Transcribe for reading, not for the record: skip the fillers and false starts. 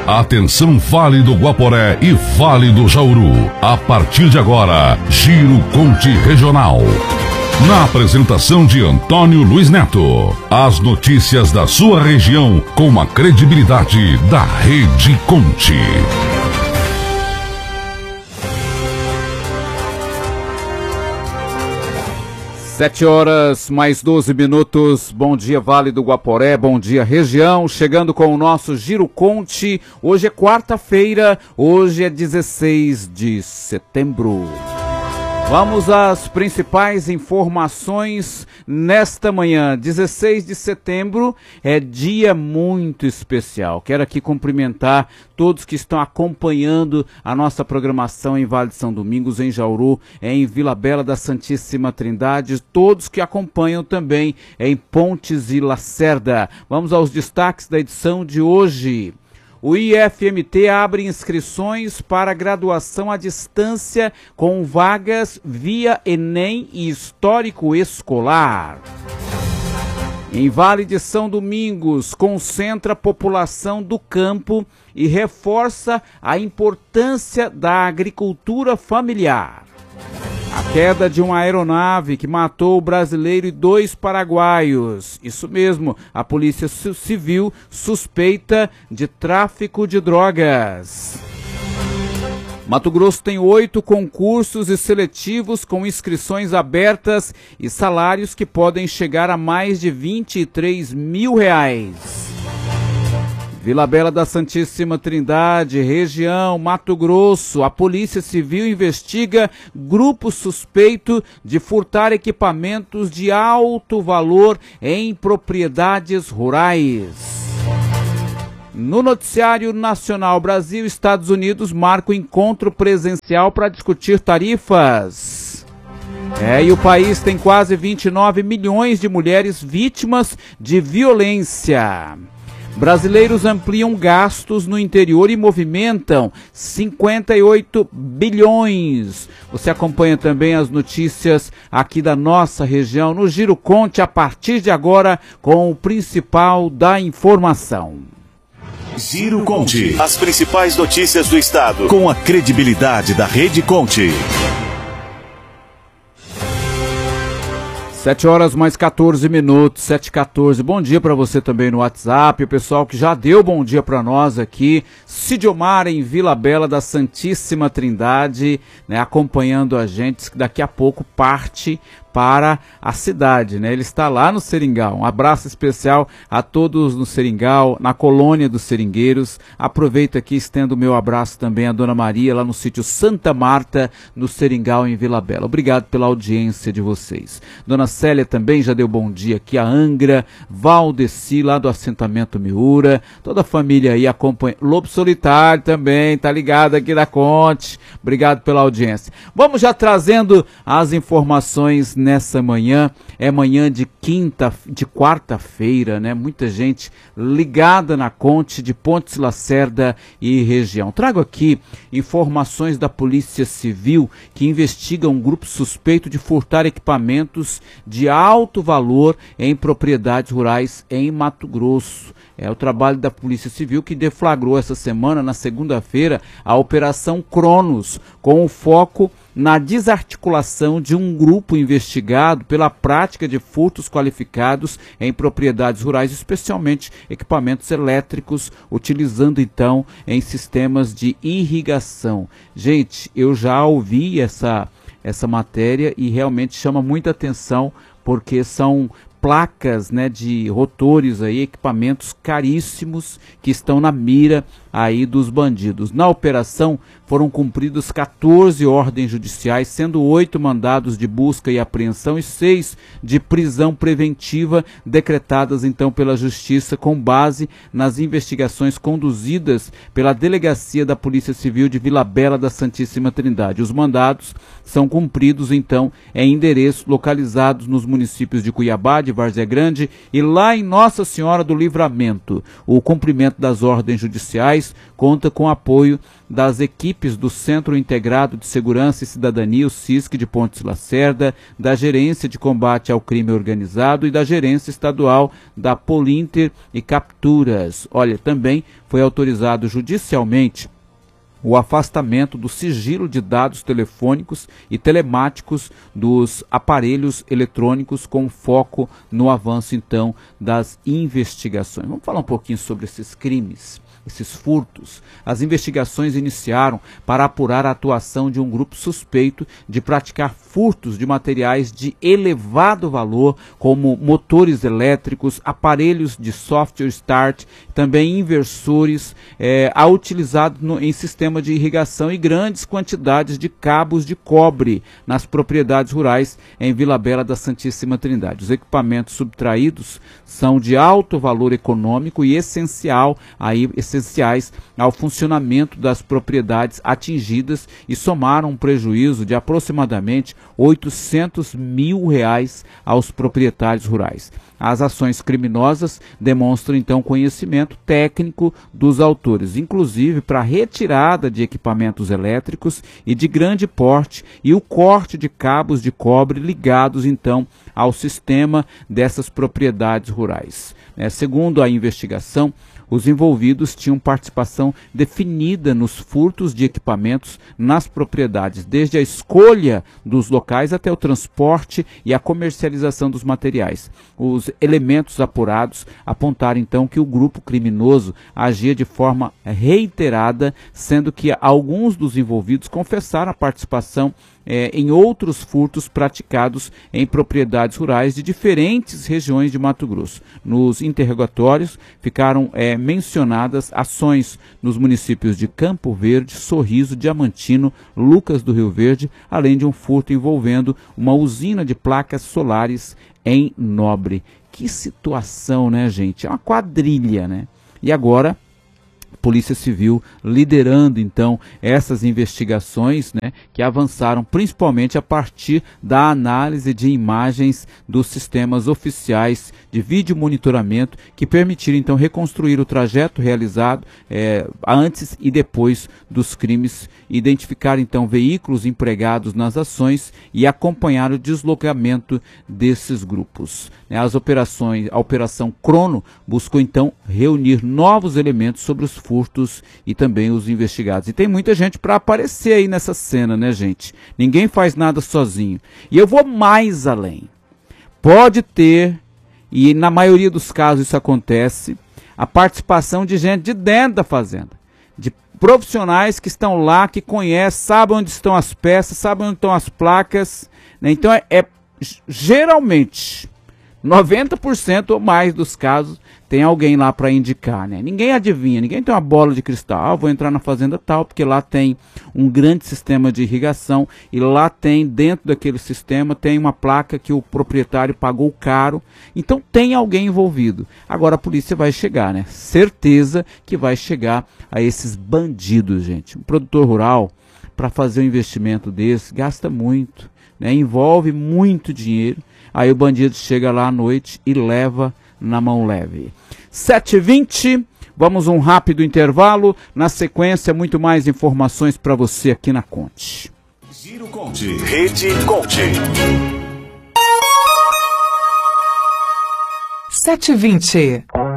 Atenção, Vale do Guaporé e Vale do Jauru. A partir de agora, Giro Conte Regional. Na apresentação de Antônio Luiz Neto, as notícias da sua região com a credibilidade da Rede Conte. 7h mais 12. Bom dia, Vale do Guaporé, bom dia, região. Chegando com o nosso Giro Conte. Hoje é quarta-feira, hoje é 16 de setembro. Vamos às principais informações nesta manhã. 16 de setembro é dia muito especial. Quero aqui cumprimentar todos que estão acompanhando a nossa programação em Vale de São Domingos, em Jauru, em Vila Bela da Santíssima Trindade, todos que acompanham também em Pontes e Lacerda. Vamos aos destaques da edição de hoje. O IFMT abre inscrições para graduação à distância com vagas via Enem e histórico escolar. Em Vale de São Domingos, concentra a população do campo e reforça a importância da agricultura familiar. A queda de uma aeronave que matou o brasileiro e 2 paraguaios. Isso mesmo, a Polícia Civil suspeita de tráfico de drogas. Mato Grosso tem 8 concursos e seletivos com inscrições abertas e salários que podem chegar a mais de R$23 mil. Vila Bela da Santíssima Trindade, região, Mato Grosso, a Polícia Civil investiga grupo suspeito de furtar equipamentos de alto valor em propriedades rurais. No noticiário nacional, Brasil e Estados Unidos marcam encontro presencial para discutir tarifas. E o país tem quase 29 milhões de mulheres vítimas de violência. Brasileiros ampliam gastos no interior e movimentam 58 bilhões. Você acompanha também as notícias aqui da nossa região no Giro Conte a partir de agora com o principal da informação. Giro Conte. As principais notícias do estado com a credibilidade da Rede Conte. 7h mais 14, 7h14. Bom dia para você também no WhatsApp, o pessoal que já deu bom dia para nós aqui. Sidiomar em Vila Bela da Santíssima Trindade, né, acompanhando a gente, que daqui a pouco parte para a cidade, né? Ele está lá no Seringal. Um abraço especial a todos no Seringal, na colônia dos Seringueiros. Aproveito aqui e estendo o meu abraço também à Dona Maria, lá no sítio Santa Marta, no Seringal, em Vila Bela. Obrigado pela audiência de vocês. Dona Célia também já deu bom dia aqui, a Angra, Valdeci, lá do assentamento Miura, toda a família aí acompanha. Lobo Solitário também, tá ligado aqui da Conte. Obrigado pela audiência. Vamos já trazendo as informações nessa manhã. É manhã de quarta-feira, né? Muita gente ligada na Conte de Pontes Lacerda e região. Trago aqui informações da Polícia Civil que investiga um grupo suspeito de furtar equipamentos de alto valor em propriedades rurais em Mato Grosso. É o trabalho da Polícia Civil que deflagrou essa semana, na segunda-feira, a Operação Cronos, com o foco na desarticulação de um grupo investigado pela prática de furtos qualificados em propriedades rurais, especialmente equipamentos elétricos, utilizando então em sistemas de irrigação. Gente, eu já ouvi essa matéria e realmente chama muita atenção, porque são placas, né, de rotores aí, equipamentos caríssimos que estão na mira aí dos bandidos. Na operação foram cumpridos 14 ordens judiciais, sendo 8 mandados de busca e apreensão e 6 de prisão preventiva decretadas então pela Justiça com base nas investigações conduzidas pela Delegacia da Polícia Civil de Vila Bela da Santíssima Trindade. Os mandados são cumpridos então em endereços localizados nos municípios de Cuiabá, de Várzea Grande e lá em Nossa Senhora do Livramento. O cumprimento das ordens judiciais Gerais conta com apoio das equipes do Centro Integrado de Segurança e Cidadania, o CISC de Pontes Lacerda, da Gerência de Combate ao Crime Organizado e da Gerência Estadual da Polinter e Capturas. Olha, também foi autorizado judicialmente o afastamento do sigilo de dados telefônicos e telemáticos dos aparelhos eletrônicos com foco no avanço, então, das investigações. Vamos falar um pouquinho sobre esses crimes, esses furtos. As investigações iniciaram para apurar a atuação de um grupo suspeito de praticar furtos de materiais de elevado valor, como motores elétricos, aparelhos de software start, também inversores, utilizados em sistema de irrigação e grandes quantidades de cabos de cobre nas propriedades rurais em Vila Bela da Santíssima Trindade. Os equipamentos subtraídos são de alto valor econômico e essenciais ao funcionamento das propriedades atingidas e somaram um prejuízo de aproximadamente R$800 mil aos proprietários rurais. As ações criminosas demonstram então conhecimento técnico dos autores, inclusive para a retirada de equipamentos elétricos e de grande porte e o corte de cabos de cobre ligados então ao sistema dessas propriedades rurais. Segundo a investigação, os envolvidos tinham participação definida nos furtos de equipamentos nas propriedades, desde a escolha dos locais até o transporte e a comercialização dos materiais. Os elementos apurados apontaram então que o grupo criminoso agia de forma reiterada, sendo que alguns dos envolvidos confessaram a participação em outros furtos praticados em propriedades rurais de diferentes regiões de Mato Grosso. Nos interrogatórios ficaram mencionadas ações nos municípios de Campo Verde, Sorriso, Diamantino, Lucas do Rio Verde, além de um furto envolvendo uma usina de placas solares em Nobre. Que situação, né, gente? É uma quadrilha, né? E agora Polícia Civil liderando então essas investigações, né, que avançaram principalmente a partir da análise de imagens dos sistemas oficiais de vídeo monitoramento que permitiram então reconstruir o trajeto realizado antes e depois dos crimes, identificar então veículos empregados nas ações e acompanhar o deslocamento desses grupos. A Operação Crono buscou então reunir novos elementos sobre os furtos e também os investigados. E tem muita gente para aparecer aí nessa cena, né, gente? Ninguém faz nada sozinho. E eu vou mais além. Pode ter, e na maioria dos casos isso acontece, a participação de gente de dentro da fazenda, de profissionais que estão lá, que conhecem, sabem onde estão as peças, sabem onde estão as placas, né? Então geralmente 90% ou mais dos casos tem alguém lá para indicar, né? Ninguém adivinha, ninguém tem uma bola de cristal. Vou entrar na fazenda tal, porque lá tem um grande sistema de irrigação e lá tem, dentro daquele sistema, tem uma placa que o proprietário pagou caro. Então tem alguém envolvido. Agora a polícia vai chegar, né? Certeza que vai chegar a esses bandidos, gente. Um produtor rural, para fazer um investimento desse, gasta muito, né? Envolve muito dinheiro. Aí o bandido chega lá à noite e leva na mão leve. 7h20, vamos um rápido intervalo. Na sequência, muito mais informações para você aqui na Conte. Giro Conte. Rede Conte. 7h20.